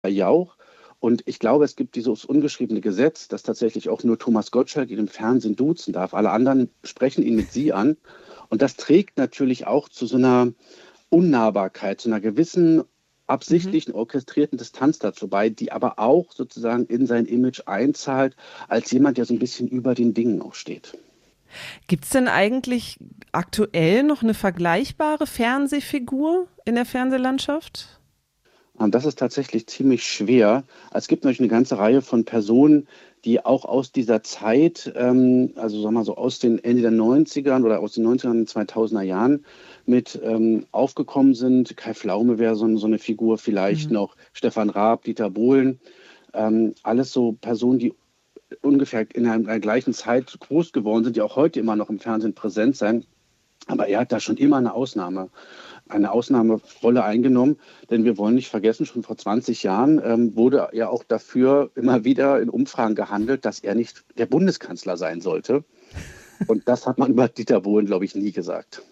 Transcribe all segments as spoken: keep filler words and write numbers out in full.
Jauch. Und ich glaube, es gibt dieses ungeschriebene Gesetz, dass tatsächlich auch nur Thomas Gottschalk ihn im Fernsehen duzen darf. Alle anderen sprechen ihn mit Sie an. Und das trägt natürlich auch zu so einer Unnahbarkeit, zu einer gewissen absichtlichen, orchestrierten Distanz dazu bei, die aber auch sozusagen in sein Image einzahlt, als jemand, der so ein bisschen über den Dingen auch steht. Gibt es denn eigentlich aktuell noch eine vergleichbare Fernsehfigur in der Fernsehlandschaft? Und das ist tatsächlich ziemlich schwer. Es gibt natürlich eine ganze Reihe von Personen, die auch aus dieser Zeit, ähm, also sagen wir mal so aus den Ende der neunzigern oder aus den neunzigern und zweitausender Jahren mit ähm, aufgekommen sind. Kai Pflaume wäre so, so eine Figur, vielleicht mhm. noch Stefan Raab, Dieter Bohlen. Ähm, alles so Personen, die ungefähr in einer, einer gleichen Zeit groß geworden sind, die auch heute immer noch im Fernsehen präsent sind. Aber er hat da schon immer eine Ausnahme, eine Ausnahmerolle eingenommen. Denn wir wollen nicht vergessen, schon vor zwanzig Jahren ähm, wurde er auch dafür immer wieder in Umfragen gehandelt, dass er nicht der Bundeskanzler sein sollte. Und das hat man über Dieter Bohlen, glaube ich, nie gesagt.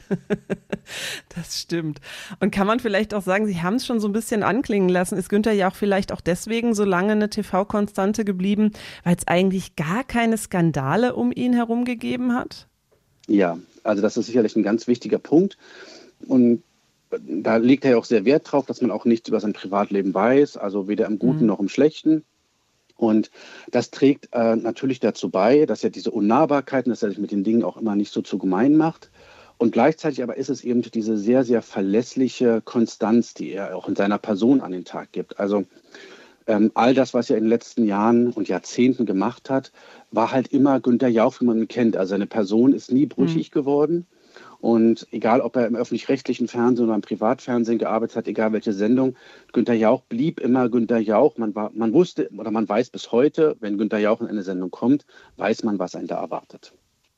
Das stimmt. Und kann man vielleicht auch sagen, Sie haben es schon so ein bisschen anklingen lassen, ist Günther Jauch vielleicht auch deswegen so lange eine T V-Konstante geblieben, weil es eigentlich gar keine Skandale um ihn herum gegeben hat? Ja, also das ist sicherlich ein ganz wichtiger Punkt. Und da legt er ja auch sehr Wert drauf, dass man auch nichts über sein Privatleben weiß, also weder im Guten mhm. noch im Schlechten. Und das trägt äh, natürlich dazu bei, dass er diese Unnahbarkeiten, dass er sich mit den Dingen auch immer nicht so zu gemein macht. Und gleichzeitig aber ist es eben diese sehr, sehr verlässliche Konstanz, die er auch in seiner Person an den Tag gibt. Also ähm, all das, was er in den letzten Jahren und Jahrzehnten gemacht hat, war halt immer Günther Jauch, wie man ihn kennt. Also seine Person ist nie brüchig mhm. geworden. Und egal, ob er im öffentlich-rechtlichen Fernsehen oder im Privatfernsehen gearbeitet hat, egal welche Sendung, Günther Jauch blieb immer Günther Jauch. Man, war, man wusste oder man weiß bis heute, wenn Günther Jauch in eine Sendung kommt, weiß man, was einen da erwartet.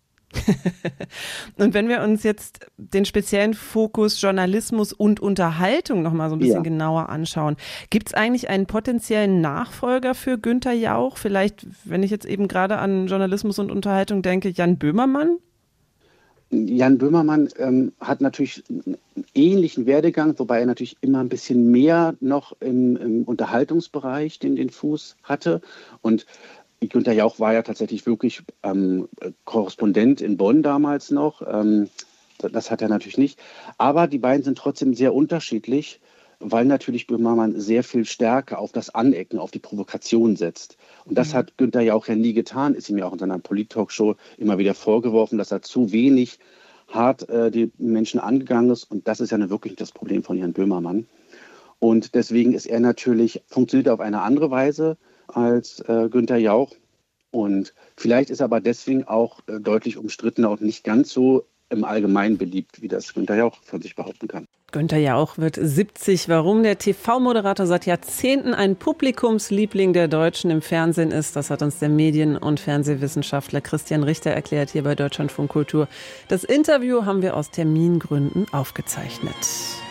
Und wenn wir uns jetzt den speziellen Fokus Journalismus und Unterhaltung noch mal so ein bisschen ja. genauer anschauen, gibt es eigentlich einen potenziellen Nachfolger für Günther Jauch? Vielleicht, wenn ich jetzt eben gerade an Journalismus und Unterhaltung denke, Jan Böhmermann? Jan Böhmermann ähm, hat natürlich einen ähnlichen Werdegang, wobei er natürlich immer ein bisschen mehr noch im, im Unterhaltungsbereich den, den Fuß hatte. Und Günther Jauch war ja tatsächlich wirklich ähm, Korrespondent in Bonn damals noch. Ähm, das hat er natürlich nicht. Aber die beiden sind trotzdem sehr unterschiedlich, weil natürlich Böhmermann sehr viel stärker auf das Anecken, auf die Provokation setzt. Und das mhm. hat Günther Jauch ja nie getan, ist ihm ja auch in seiner Polit-Talkshow immer wieder vorgeworfen, dass er zu wenig hart äh, die Menschen angegangen ist. Und das ist ja wirklich das Problem von Jan Böhmermann. Und deswegen ist er natürlich, funktioniert auf eine andere Weise als äh, Günther Jauch. Und vielleicht ist er aber deswegen auch äh, deutlich umstrittener und nicht ganz so im Allgemeinen beliebt, wie das Günther Jauch von sich behaupten kann. Günther Jauch wird siebzig. Warum der T V-Moderator seit Jahrzehnten ein Publikumsliebling der Deutschen im Fernsehen ist, das hat uns der Medien- und Fernsehwissenschaftler Christian Richter erklärt hier bei Deutschlandfunk Kultur. Das Interview haben wir aus Termingründen aufgezeichnet.